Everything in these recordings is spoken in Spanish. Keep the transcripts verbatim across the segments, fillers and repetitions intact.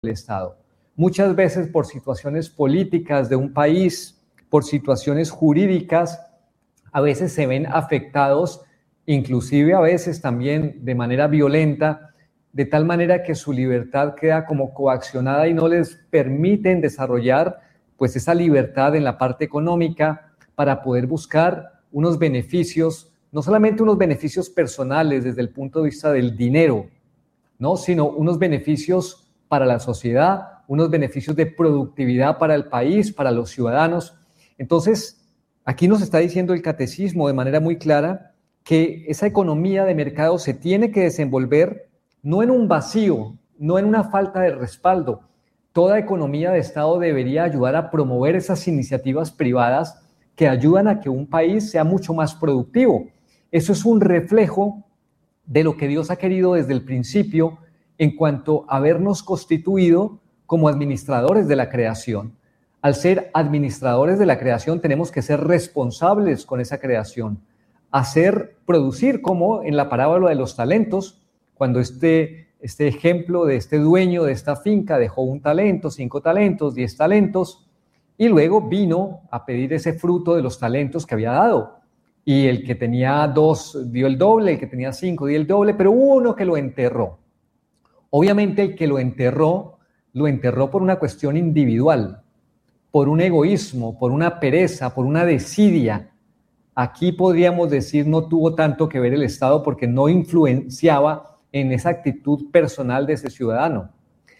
Estado. Muchas veces por situaciones políticas de un país, por situaciones jurídicas, a veces se ven afectados, inclusive a veces también de manera violenta, de tal manera que su libertad queda como coaccionada y no les permiten desarrollar pues esa libertad en la parte económica para poder buscar unos beneficios, no solamente unos beneficios personales desde el punto de vista del dinero, ¿no? Sino unos beneficios para la sociedad, unos beneficios de productividad para el país, para los ciudadanos. Entonces, aquí nos está diciendo el catecismo de manera muy clara que esa economía de mercado se tiene que desenvolver no en un vacío, no en una falta de respaldo. Toda economía de Estado debería ayudar a promover esas iniciativas privadas que ayudan a que un país sea mucho más productivo. Eso es un reflejo de lo que Dios ha querido desde el principio en cuanto a habernos constituido como administradores de la creación. Al ser administradores de la creación tenemos que ser responsables con esa creación, hacer producir, como en la parábola de los talentos, cuando este, este ejemplo de este dueño de esta finca dejó un talento, cinco talentos, diez talentos, y luego vino a pedir ese fruto de los talentos que había dado. Y el que tenía dos dio el doble, el que tenía cinco dio el doble, pero hubo uno que lo enterró. Obviamente el que lo enterró, lo enterró por una cuestión individual, por un egoísmo, por una pereza, por una desidia. Aquí podríamos decir no tuvo tanto que ver el Estado porque no influenciaba en esa actitud personal de ese ciudadano.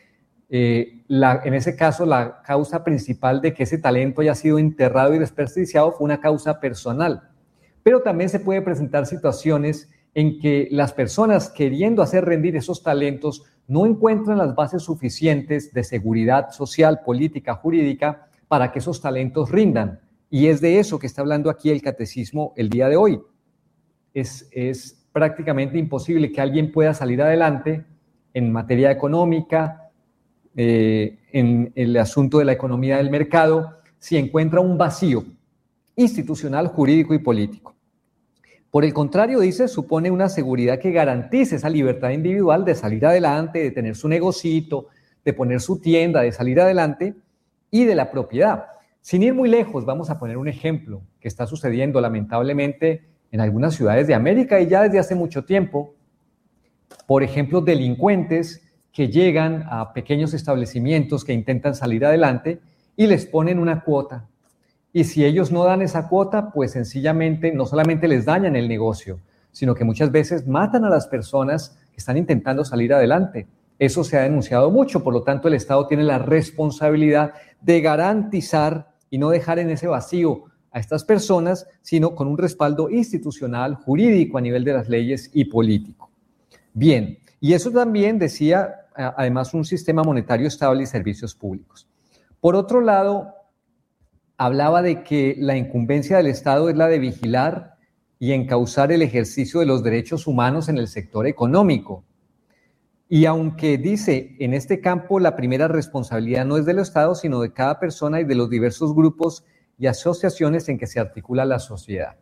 Eh, la, en ese caso, la causa principal de que ese talento haya sido enterrado y desperdiciado fue una causa personal. Pero también se puede presentar situaciones en que las personas queriendo hacer rendir esos talentos no encuentran las bases suficientes de seguridad social, política, jurídica para que esos talentos rindan. Y es de eso que está hablando aquí el catecismo el día de hoy. Es, es prácticamente imposible que alguien pueda salir adelante en materia económica, eh, en el asunto de la economía del mercado, si encuentra un vacío institucional, jurídico y político. Por el contrario, dice, supone una seguridad que garantice esa libertad individual de salir adelante, de tener su negocito, de poner su tienda, de salir adelante y de la propiedad. Sin ir muy lejos, vamos a poner un ejemplo que está sucediendo lamentablemente en algunas ciudades de América y ya desde hace mucho tiempo. Por ejemplo, delincuentes que llegan a pequeños establecimientos que intentan salir adelante y les ponen una cuota. Y si ellos no dan esa cuota, pues sencillamente no solamente les dañan el negocio, sino que muchas veces matan a las personas que están intentando salir adelante. Eso se ha denunciado mucho, por lo tanto el Estado tiene la responsabilidad de garantizar y no dejar en ese vacío a estas personas, sino con un respaldo institucional, jurídico a nivel de las leyes y político. Bien, y eso también decía, además, un sistema monetario estable y servicios públicos. Por otro lado, hablaba de que la incumbencia del Estado es la de vigilar y encauzar el ejercicio de los derechos humanos en el sector económico. Y aunque dice, en este campo la primera responsabilidad no es del Estado, sino de cada persona y de los diversos grupos y asociaciones en que se articula la sociedad.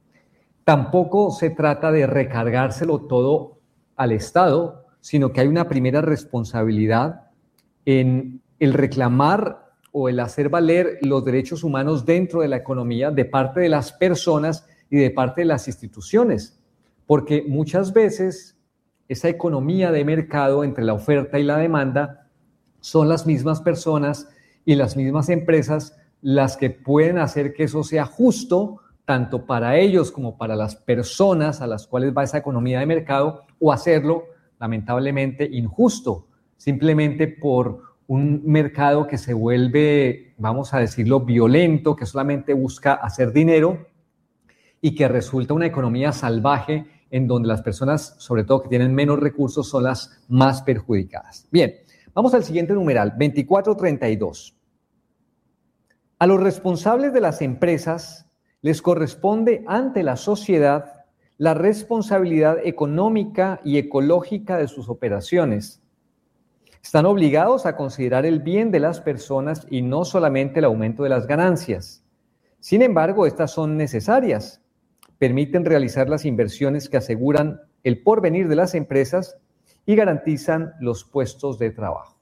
Tampoco se trata de recargárselo todo al Estado, sino que hay una primera responsabilidad en el reclamar o el hacer valer los derechos humanos dentro de la economía de parte de las personas y de parte de las instituciones, porque muchas veces esa economía de mercado entre la oferta y la demanda son las mismas personas y las mismas empresas las que pueden hacer que eso sea justo tanto para ellos como para las personas a las cuales va esa economía de mercado, o hacerlo lamentablemente injusto, simplemente por un mercado que se vuelve, vamos a decirlo, violento, que solamente busca hacer dinero y que resulta una economía salvaje en donde las personas, sobre todo que tienen menos recursos, son las más perjudicadas. Bien, vamos al siguiente numeral, veinticuatro treinta y dos. A los responsables de las empresas les corresponde ante la sociedad la responsabilidad económica y ecológica de sus operaciones. Están obligados a considerar el bien de las personas y no solamente el aumento de las ganancias. Sin embargo, estas son necesarias. Permiten realizar las inversiones que aseguran el porvenir de las empresas y garantizan los puestos de trabajo.